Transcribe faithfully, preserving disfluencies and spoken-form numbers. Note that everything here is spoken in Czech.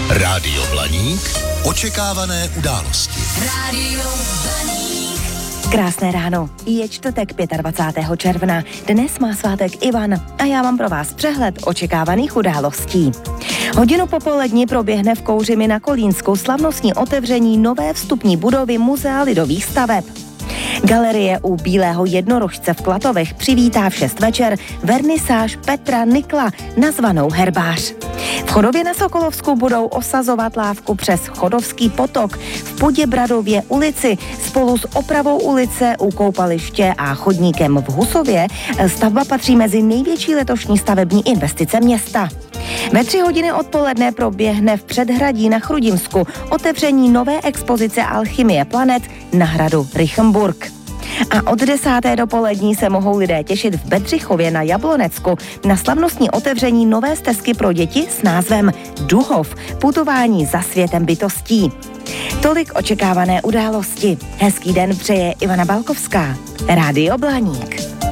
Rádio Blaník. Očekávané události. Rádio Blaník. Krásné ráno, je čtvrtek dvacátého pátého června, dnes má svátek Ivan a já mám pro vás přehled očekávaných událostí. Hodinu popolední proběhne v Kouřimi na Kolínsku slavnostní otevření nové vstupní budovy Muzea lidových staveb. Galerie u Bílého jednorožce v Klatovech přivítá v šest večer vernisáž Petra Nikla nazvanou Herbář. V Chodově na Sokolovsku budou osazovat lávku přes Chodovský potok v Poděbradově ulici spolu s opravou ulice u koupaliště a chodníkem v Husově. Stavba patří mezi největší letošní stavební investice města. Ve tři hodiny odpoledne proběhne v Předhradí na Chrudimsku otevření nové expozice Alchymie planet na hradu Rychenburg. A od desáté dopolední se mohou lidé těšit v Bedřichově na Jablonecku na slavnostní otevření nové stezky pro děti s názvem Duhov – putování za světem bytostí. Tolik očekávané události. Hezký den přeje Ivana Balkovská. Rádio Blaník.